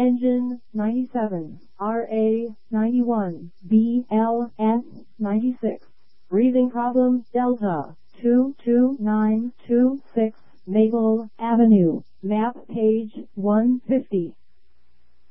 Engine 97, RA 91, BLS 96. Breathing problem Delta 22926 Maple Avenue. Map page 150.